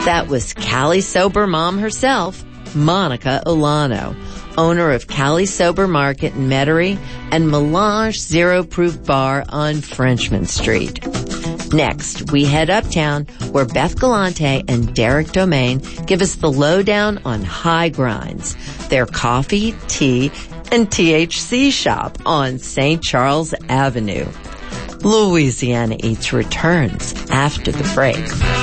That was Cali Sober Mom herself, Monica Ulano, owner of Cali Sober Market in Metairie and Melange Zero Proof Bar on Frenchman Street. Next, we head uptown where Beth Galante and Derek Domain give us the lowdown on High Grinds, their coffee, tea, and THC shop on St. Charles Avenue. Louisiana Eats returns after the break.